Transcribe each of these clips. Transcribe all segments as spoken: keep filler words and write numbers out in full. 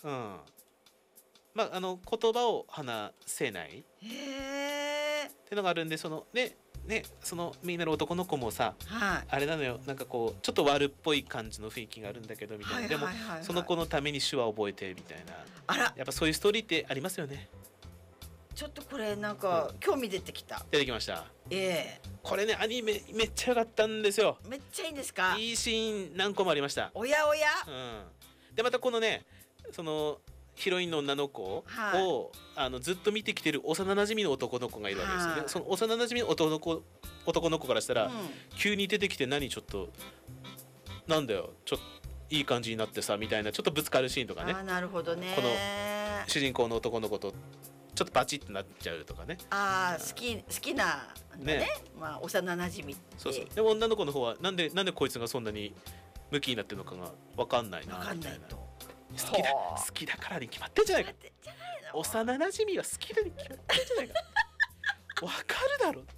うん、まああの言葉を話せないへえってのがあるんで、そのねねそのみんなの男の子もさ、 はい、 あれなのよ、なんかこうちょっと悪っぽい感じの雰囲気があるんだけどみたいな、 はいでもはいはいはい、 その子のために手話を覚えてみたいな、 あらやっぱそういうストーリーってありますよね。 ちょっとこれなんか、うん、興味出てきた。 出てきました。 ええー、 これねアニメめっちゃ良かったんですよ。 めっちゃいいんですか。 いいシーン何個もありました。 おやおや、 うん、でまたこのねそのヒロインの女の子を、 はい、 あのずっと見てきてる幼馴染の男の子がいるわけですよね、はい、その幼馴染の男の子男の子からしたら、うん、急に出てきて何ちょっとなんだよちょっといい感じになってさみたいなちょっとぶつかるシーンとかね。 あ、なるほどね。 この主人公の男の子とちょっとバチッとなっちゃうとかね。 ああ、好き好きなね、ね、まあ幼馴染って。 そうそう。でも女の子の方はなんでなんでこいつがそんなにムキになってるのかが分かんないなみたいな。好きだ好きだからに決まってんじゃないか。幼馴染は好きだに決まってんじゃないか。分かるだろって。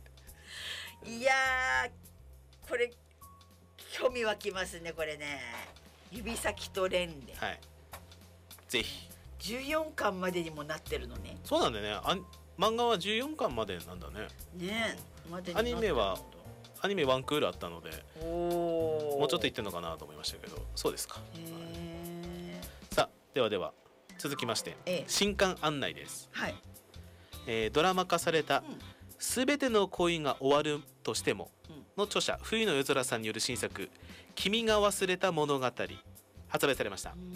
いやーこれ興味湧きますねこれね。指先とレンで、 はい、ぜひじゅうよんかんまでにもなってるのね。 そうなんだよね。あ漫画はじゅうよんかんまでなんだね。 ねえ、までにアニメはアニメワンクールあったので、おもうちょっといってんのかなと思いましたけど、そうですか。へさあではでは続きまして、ええ、新刊案内です。はい、えー、ドラマ化された、うん、全ての恋が終わるとしてもの著者冬野夜空さんによる新作君が忘れた物語発売されました。はい、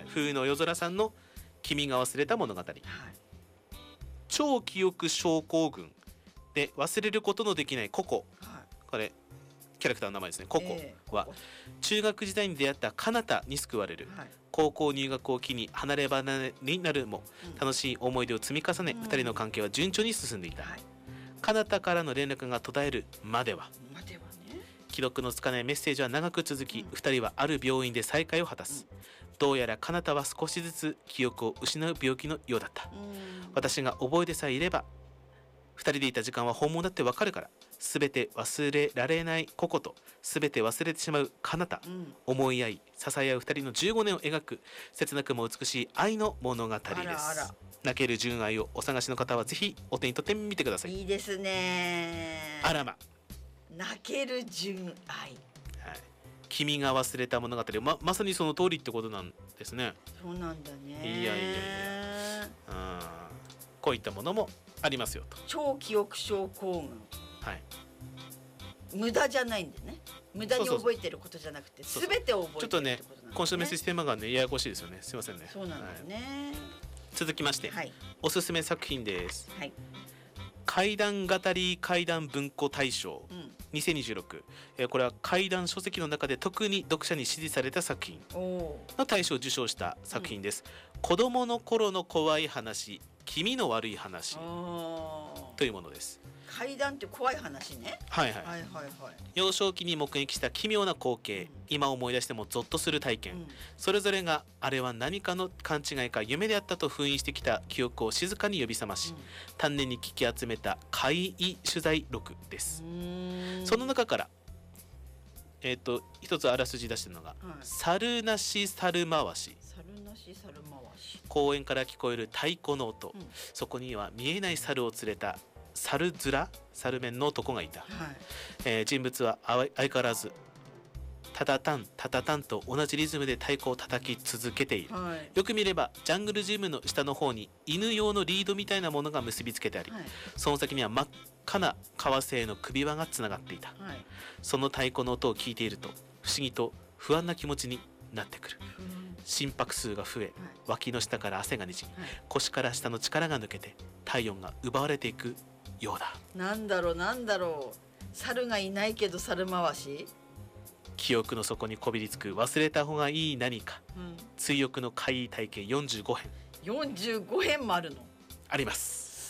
冬野夜空さんの君が忘れた物語、はい、超記憶症候群で忘れることのできないココ、はい、これキャラクターの名前ですね。ココは、えー、中学時代に出会った彼方に救われる、はい、高校入学を機に離れ離れになるも、うん、楽しい思い出を積み重ね、うん、ふたりの関係は順調に進んでいた。はい、彼方からの連絡が途絶えるまでは、まではね、既読のつかないメッセージは長く続き、うん、ふたりはある病院で再会を果たす。うん、どうやら彼方は少しずつ記憶を失う病気のようだった。うん、私が覚えてさえいればふたりでいた時間は本物だってわかるから、すべて忘れられないココとすべて忘れてしまう彼方、うん、思い合い支え合うふたりのじゅうごねんを描く切なくも美しい愛の物語です。あらあら、泣ける純愛をお探しの方はぜひお手に取ってみてください。 いいですね。あらま、泣ける純愛、 はい、君が忘れた物語 ま, まさにその通りってことなんですね。 そうなんだね。 いやいやいや、あ、こういったものもありますよと。 超記憶症候群、はい、無駄じゃないんでね。無駄に覚えてることじゃなくて全て覚えてるってことなんですね。ちょっとね今週のメッセージテーマがねややこしいですよね。すいませんね。 そうなんですね。はい、 続きまして、はい、おすすめ作品です。はい、怪談語り怪談文庫大賞、うん、にせんにじゅうろく、えー、これは怪談書籍の中で特に読者に支持された作品の大賞を受賞した作品です。うん、子供の頃の怖い話、気味の悪い話というものです。 怪談って怖い話ね。 はいはい、はいはいはい、幼少期に目撃した奇妙な光景、うん、今思い出してもゾッとする体験、うん、それぞれがあれは何かの勘違いか夢であったと封印してきた記憶を静かに呼び覚まし、うん、丹念に聞き集めた怪異取材録です。その中からえー、と一つあらすじ出してるのが、はい、猿なし猿回し。 猿なし猿回し、 公園から聞こえる太鼓の音、うん、そこには見えない猿を連れた猿面猿面の男がいた。はい、えー、人物は相変わらずタタタンタタタンと同じリズムで太鼓を叩き続けている。はい、よく見ればジャングルジムの下の方に犬用のリードみたいなものが結びつけてあり、はい、その先には真っ赤な革製の首輪がつながっていた。はい、その太鼓の音を聞いていると不思議と不安な気持ちになってくる。うん、心拍数が増え、はい、脇の下から汗がにじみ、はい、腰から下の力が抜けて体温が奪われていくようだ。 なんだろうなんだろう、猿がいないけど猿回し。 記憶の底にこびりつく忘れた方がいい何か、うん、追憶の怪異体験よんじゅうごへん。 よんじゅうごへんもあるの。 あります。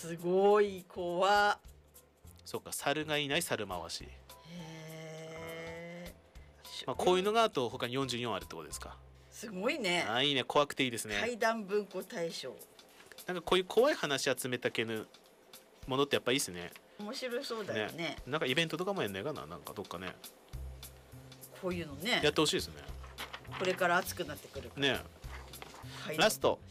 すごい怖。 そうか、猿がいない猿回し。へー、まあ、こういうのがあと他によんじゅうよんあるってことですか。 すごいね。 あ、いいね、怖くていいですね。 怪談文庫大賞。 なんかこういう怖い話集めた系のものってやっぱいいですね。 面白そうだよ ね, ね。 なんかイベントとかもやんないかな、なんかどっかね。 こういうのね。 やってほしいですね。 これから暑くなってくるから。 ね。ラスト